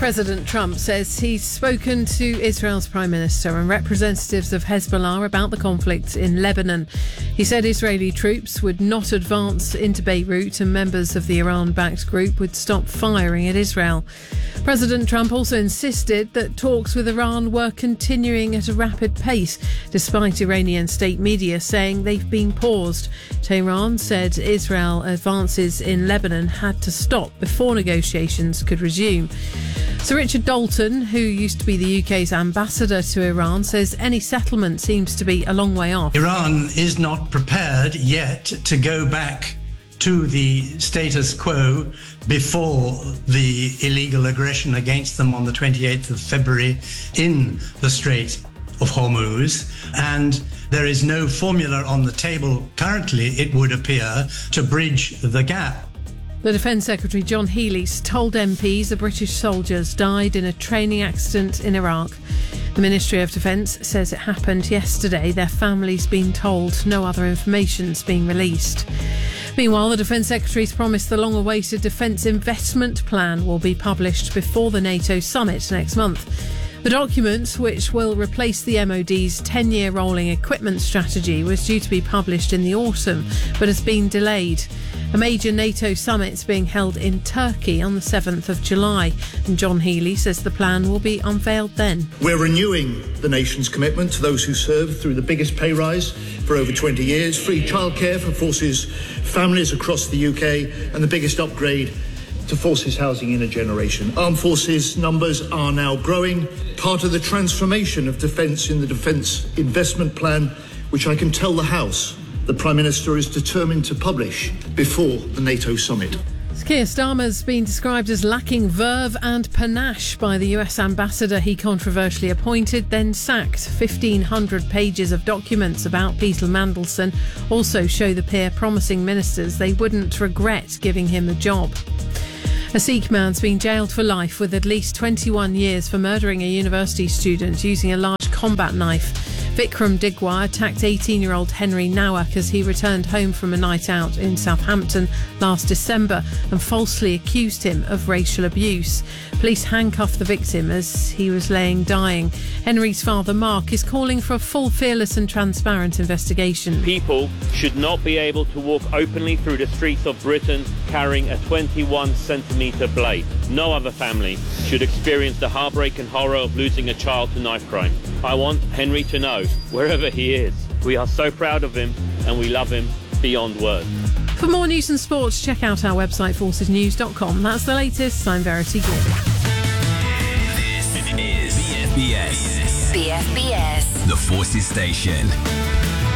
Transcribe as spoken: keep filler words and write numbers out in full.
President Trump says he's spoken to Israel's Prime Minister and representatives of Hezbollah about the conflict in Lebanon. He said Israeli troops would not advance into Beirut and members of the Iran-backed group would stop firing at Israel. President Trump also insisted that talks with Iran were continuing at a rapid pace, despite Iranian state media saying they've been paused. Tehran said Israel advances in Lebanon had to stop before negotiations could resume. Sir Richard Dalton, who used to be the U K's ambassador to Iran, says any settlement seems to be a long way off. Iran is not prepared yet to go back to the status quo before the illegal aggression against them on the twenty-eighth of February in the Strait of Hormuz. And there is no formula on the table currently, it would appear, to bridge the gap. The Defence Secretary John Healey told M Ps the British soldiers died in a training accident in Iraq. The Ministry of Defence says it happened yesterday. Their families been told no other information's being released. Meanwhile, the Defence Secretary's promised the long-awaited Defence Investment Plan will be published before the NATO summit next month. The document, which will replace the M O D's ten-year rolling equipment strategy, was due to be published in the autumn, but has been delayed. A major NATO summit's being held in Turkey on the seventh of July, and John Healey says the plan will be unveiled then. We're renewing the nation's commitment to those who serve through the biggest pay rise for over twenty years, free childcare for Forces families across the U K, and the biggest upgrade to Forces housing in a generation. Armed Forces numbers are now growing, part of the transformation of defence in the Defence Investment Plan, which I can tell the House the Prime Minister is determined to publish before the NATO summit. Keir Starmer's been described as lacking verve and panache by the U S ambassador he controversially appointed, then sacked. fifteen hundred pages of documents about Peter Mandelson also show the peer promising ministers they wouldn't regret giving him the job. A Sikh man's been jailed for life with at least twenty-one years for murdering a university student using a large combat knife. Vikram Digwa attacked eighteen-year-old Henry Nawak as he returned home from a night out in Southampton last December and falsely accused him of racial abuse. Police handcuffed the victim as he was laying dying. Henry's father, Mark, is calling for a full, fearless and transparent investigation. People should not be able to walk openly through the streets of Britain carrying a twenty-one centimetre blade. No other family should experience the heartbreak and horror of losing a child to knife crime. I want Henry to know, wherever he is, we are so proud of him and we love him beyond words. For more news and sports, check out our website, forces news dot com. That's the latest. I'm Verity Gibb. This is B F B S. B F B S. The Forces Station.